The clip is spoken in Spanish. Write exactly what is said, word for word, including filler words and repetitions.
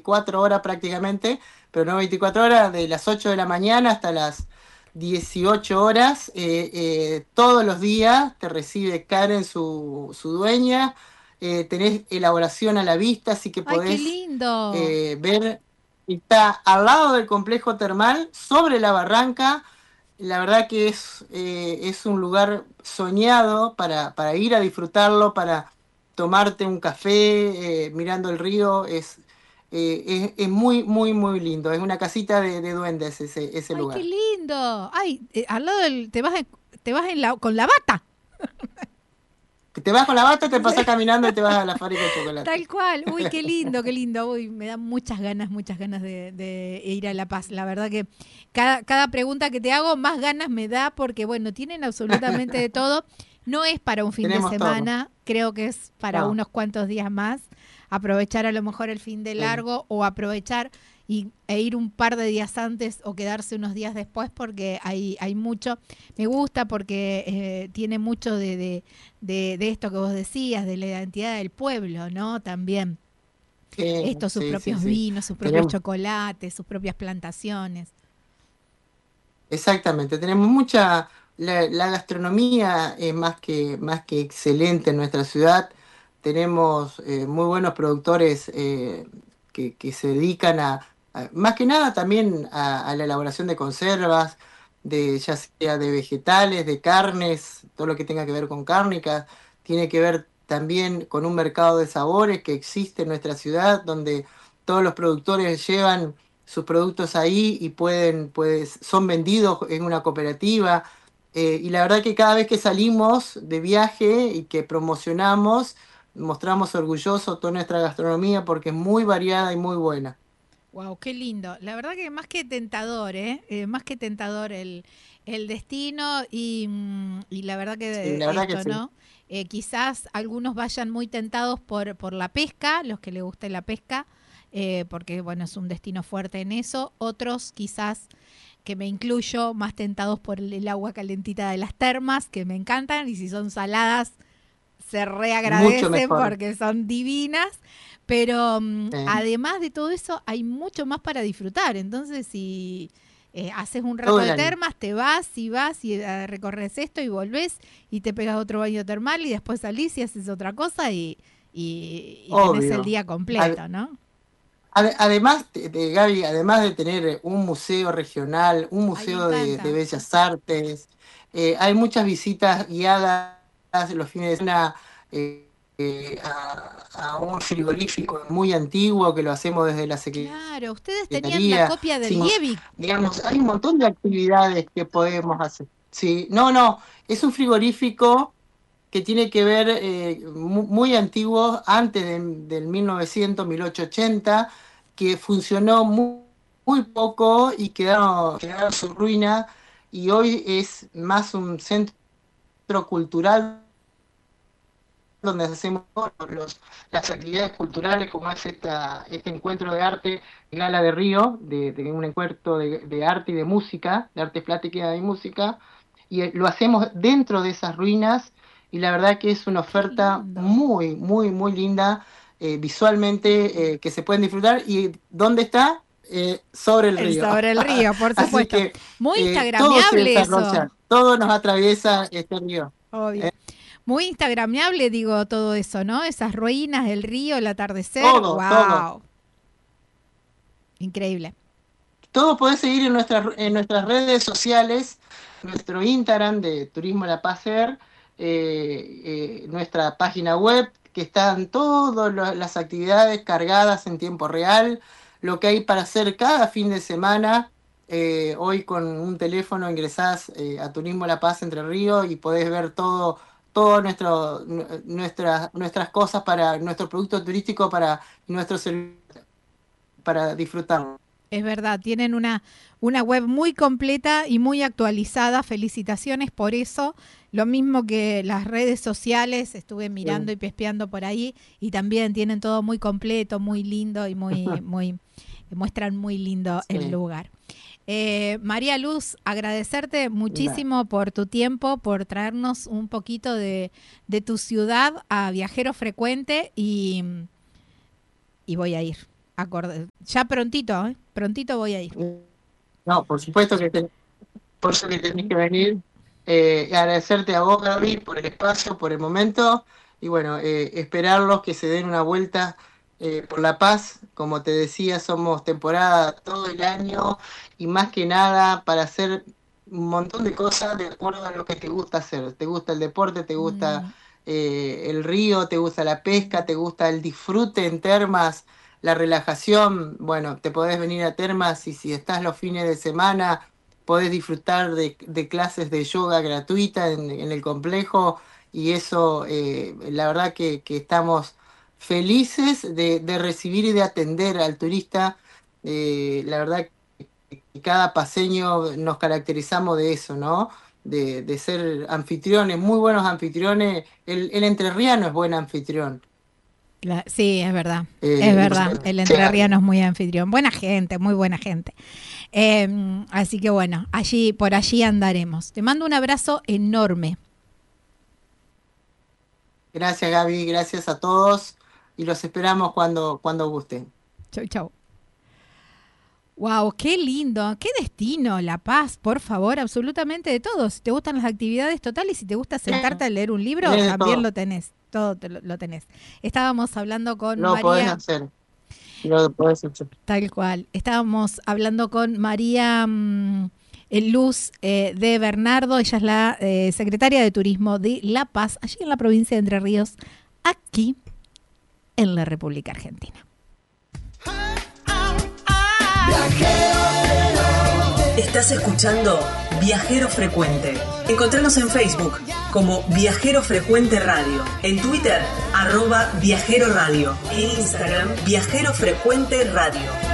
veinticuatro horas prácticamente, pero no veinticuatro horas, de las ocho de la mañana hasta las dieciocho horas, eh, eh, todos los días te recibe Karen, su, su dueña. Eh, tenés elaboración a la vista, así que ¡Ay, qué podés lindo! eh, ver. Está al lado del complejo termal, sobre la barranca. La verdad que es, eh, es un lugar soñado para, para ir a disfrutarlo, para tomarte un café eh, mirando el río. Es, eh, es, es muy, muy, muy lindo. Es una casita de, de duendes ese, ese ¡Ay, qué lugar. lindo! ¡Ay, eh, al lado del... te vas, en- te vas en la, con la bata! Que te vas con la bata, te pasas Sí. caminando y te vas a la fábrica de chocolate. Tal cual, uy, qué lindo, qué lindo, uy, me dan muchas ganas, muchas ganas de, de ir a La Paz. La verdad que cada, cada pregunta que te hago, más ganas me da porque, bueno, tienen absolutamente de todo. No es para un fin de Tenemos todo. semana, creo que es para No. unos cuantos días más. Aprovechar a lo mejor el fin de Sí. largo o aprovechar y, e ir un par de días antes o quedarse unos días después porque hay, hay mucho. Me gusta porque eh, tiene mucho de, de, de, de esto que vos decías, de la identidad del pueblo, ¿no? También Sí, esto, sus sí, sí, propios sí. vinos, sus propios Tenemos, chocolates, sus propias plantaciones. exactamente, tenemos mucha, la, la gastronomía es más que, más que excelente en nuestra ciudad. Tenemos eh, muy buenos productores eh, que, que se dedican a, a- más que nada también a, a la elaboración de conservas, de, ya sea de vegetales, de carnes, todo lo que tenga que ver con cárnicas. Tiene que ver también con un mercado de sabores que existe en nuestra ciudad, donde todos los productores llevan sus productos ahí y pueden, pues, son vendidos en una cooperativa. Eh, y la verdad que cada vez que salimos de viaje y que promocionamos, mostramos orgulloso toda nuestra gastronomía porque es muy variada y muy buena. Wow, qué lindo. La verdad que más que tentador, ¿eh? Eh, más que tentador el, el destino y, mm, y la verdad Sí, que la verdad que esto, sí. ¿no? Eh, quizás algunos vayan muy tentados por, por la pesca, los que les guste la pesca, eh, porque bueno, es un destino fuerte en eso. Otros quizás, que me incluyo, más tentados por el, el agua calentita de las termas, que me encantan, y si son saladas, se Mucho reagradecen mejor. porque son divinas, pero um, Sí. además de todo eso hay mucho más para disfrutar. Entonces, si eh, haces un rato Todo el de año. termas, te vas y vas y uh, recorres esto y volvés y te pegas otro baño termal y después salís y haces otra cosa y, y, y tenés el Obvio. día Ad- completo, ¿no? ad- además de, de, Gaby, además de tener un museo regional, un Ay, me museo de, de encanta. bellas artes, eh, hay muchas visitas guiadas los fines de semana. eh, eh, a, a un frigorífico muy antiguo que lo hacemos desde la Claro, ustedes tenían la Secretaría. copia del Sí, Liebig. digamos, hay un montón de actividades que podemos hacer. Sí, no, no, es un frigorífico que tiene que ver eh, mu- muy antiguo, antes de- del mil novecientos, mil ochocientos ochenta, que funcionó mu- muy, poco y quedaron, quedaron en su ruina, y hoy es más un centro cultural donde hacemos los, las actividades culturales, como es esta, este encuentro de arte, Gala de Río, de, de un encuentro de, de arte y de música, de arte plástica y música, y eh, lo hacemos dentro de esas ruinas, y la verdad que es una Qué oferta lindo. muy, muy, muy linda, eh, visualmente, eh, que se pueden disfrutar. ¿Y dónde está? Eh, sobre el El río. sobre el río, por Así supuesto. que Muy eh, todo se instagramiable eso. desarrolla, todo nos atraviesa este río. Obvio. ¿Eh? Muy instagramiable, digo, todo eso, ¿no? Esas ruinas, el río, el atardecer. Todo, todo. ¡Wow! Increíble. Todo podés seguir en nuestras, en nuestras redes sociales, nuestro Instagram de Turismo La Paz Air, eh, eh, nuestra página web, que están todas las actividades cargadas en tiempo real, lo que hay para hacer cada fin de semana. Eh, hoy con un teléfono ingresás eh, a Turismo La Paz Entre Ríos y podés ver todo, todo nuestro, nuestras, nuestras cosas para nuestro producto turístico, para nuestro servicio, para disfrutar. Es verdad, tienen una, una web muy completa y muy actualizada. Felicitaciones por eso. Lo mismo que las redes sociales, estuve mirando y pespeando por ahí y también tienen todo muy completo, muy lindo y muy, muy, muestran muy lindo el Sí. lugar. Eh, María Luz, agradecerte Nah. muchísimo por tu tiempo, por traernos un poquito de, de tu ciudad a Viajero Frecuente y, y voy a ir. acordé. Ya prontito, ¿eh? Prontito voy a ir. No, por supuesto que ten, por eso que tenés que venir. Eh, agradecerte a vos, Gaby, por el espacio, por el momento, y bueno, eh, esperarlos que se den una vuelta eh, por La Paz. Como te decía, somos temporada todo el año y más que nada para hacer un montón de cosas de acuerdo a lo que te gusta hacer. Te gusta el deporte, te gusta Mm, eh, el río, te gusta la pesca, te gusta el disfrute en termas, la relajación. Bueno, te podés venir a termas y si estás los fines de semana podés disfrutar de, de clases de yoga gratuita en, en el complejo y eso, eh, la verdad que, que estamos felices de, de recibir y de atender al turista. Eh, la verdad que cada paseño nos caracterizamos de eso, ¿no? De, de ser anfitriones, muy buenos anfitriones. El, el entrerriano es buen anfitrión. la- sí, es verdad. Es Eh, y verdad. bueno, El sí, entrerriano es muy anfitrión. Buena gente, muy buena gente. Eh, así que bueno, allí, por allí andaremos. Te mando un abrazo enorme. gracias Gaby, gracias a todos y los esperamos cuando, cuando gusten. Chau, chau. Wow, qué lindo, qué destino, La Paz, por favor, absolutamente de todo. Si te gustan las actividades totales, si te gusta sentarte a leer un libro, Tienes de también todo, lo tenés, todo te lo, lo tenés. Estábamos hablando con lo podés María, hacer, lo podés hacer. tal cual, estábamos hablando con María mm, Luz eh, de Bernardo, ella es la eh, secretaria de Turismo de La Paz, allí en la provincia de Entre Ríos, aquí en la República Argentina. Estás escuchando Viajero Frecuente. Encontranos en Facebook como Viajero Frecuente Radio, en Twitter, arroba Viajero Radio, en Instagram, Viajero Frecuente Radio.